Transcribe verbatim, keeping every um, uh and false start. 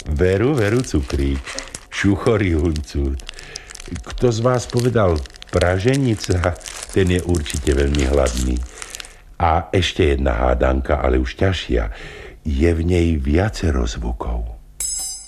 Veru, veru, cukrík. Šuchorý huncút. Kto z vás povedal praženica, ten je určite veľmi hladný. A ešte jedna hádanka, ale už ťažšia. Je v nej viacero zvukov.